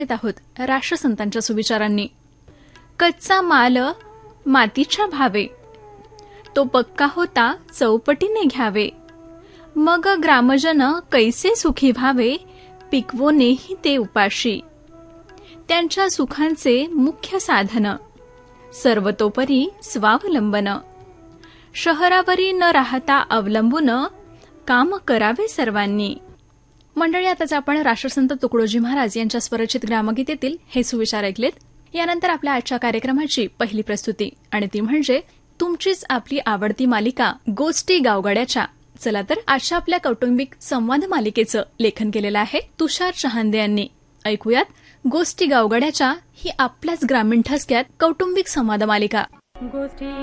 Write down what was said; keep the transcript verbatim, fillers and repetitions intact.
आहोत राष्ट्रसंतांच्या सुविचारांनी. कच्चा माल मातीच्या भावे, तो पक्का होता चौपटीने घ्यावे. मग ग्रामजन कैसे सुखी व्हावे, पिकवोनेही ते उपाशी. त्यांच्या सुखांचे मुख्य साधन, सर्वतोपरी स्वावलंबन. शहरावरी न राहता अवलंबून, काम करावे सर्वांनी. मंडळी, आताच आपण राष्ट्रसंत तुकडोजी महाराज यांच्या स्वरचित ग्रामगीतेतील हे सुविचार ऐकलेत. यानंतर आपल्या आजच्या कार्यक्रमाची पहिली प्रस्तुती, आणि ती म्हणजे तुमचीच आपली आवडती मालिका गोष्टी गावगाड्याच्या. चला तर आजच्या आपल्या कौटुंबिक संवाद मालिकेचं लेखन केलेलं आहे तुषार चहांदे यांनी. ऐकूयात गोष्टी गावगाड्याच्या ही आपल्याच ग्रामीण ठसक्यात कौटुंबिक संवाद मालिका. गोष्टी